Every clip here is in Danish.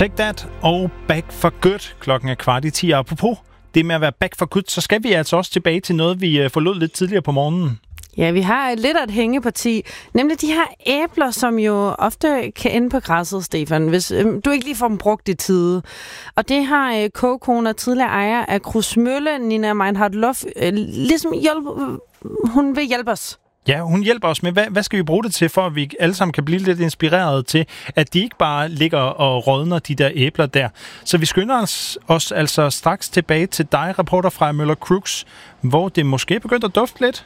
Take That og Back for Good. Klokken er 9:15. Apropos det med at være back for good, så skal vi altså også tilbage til noget, vi forlod lidt tidligere på morgenen. Ja, vi har lidt af et hængeparti. Nemlig de her æbler, som jo ofte kan ende på græsset, Stefan, hvis du ikke lige får dem brugt i tide. Og det har kogekone, tidligere ejer af Krusmølle, Nina Meinhardt Lof, ligesom hun vil hjælpe os. Ja, hun hjælper os med, hvad skal vi bruge det til, for at vi alle sammen kan blive lidt inspireret til, at de ikke bare ligger og rådner, de der æbler der. Så vi skynder os altså straks tilbage til dig, reporter fra Møller Crooks, hvor det måske begyndte at dufte lidt.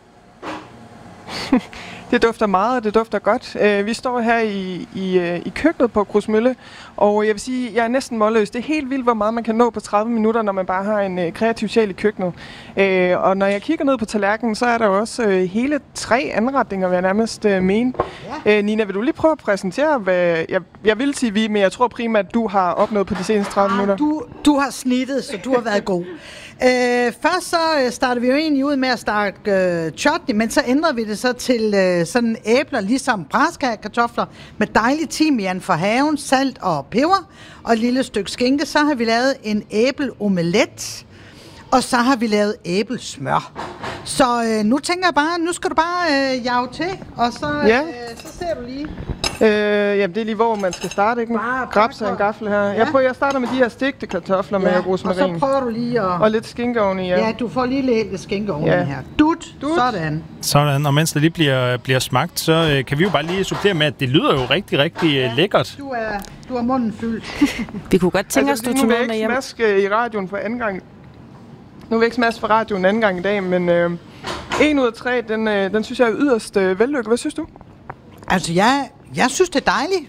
Det dufter meget, og det dufter godt. Vi står her i køkkenet på Krusmølle, og jeg vil sige, jeg er næsten målløs. Det er helt vildt, hvor meget man kan nå på 30 minutter, når man bare har en kreativ sjæl i køkkenet. Og når jeg kigger ned på tallerkenen, så er der også hele 3 anretninger, vil jeg nærmest mene. Ja. Nina, vil du lige prøve at præsentere, hvad jeg vil sige vi, men jeg tror primært, at du har opnået på de seneste 30 minutter. Du har snittet, så du har været god. Først så starter vi jo egentlig ud med at starte chutney, men så ændrer vi det så til sådan æbler, ligesom braskartofler med dejlig timian fra haven, salt og peber og et lille stykke skinke. Så har vi lavet en æbleomelet, og så har vi lavet æblesmør. Så nu tænker jeg bare, nu skal du bare jage til, og så, så ser du lige. Jamen det er lige, hvor man skal starte, ikke? Grabse en gaffel her. Ja. Jeg starter med de her stegte kartofler med rosmarin. Og så prøver du lige at... Og lidt skinke oveni, ja. Ja, du får lige lidt skinke oveni her. Dut. Sådan, og mens det lige bliver smagt, så kan vi jo bare lige supplere med, at det lyder jo rigtig, rigtig lækkert. Du har munden fyldt. Vi kunne godt tænke os, du tog noget med hjem. Nu vil jeg ikke smaske i radioen for anden gang. Nu vil jeg ikke smaske for radioen anden gang i dag, men 1 ud af 3, den synes jeg er yderst vellykket. Hvad synes du? Altså, jeg synes, det er dejligt.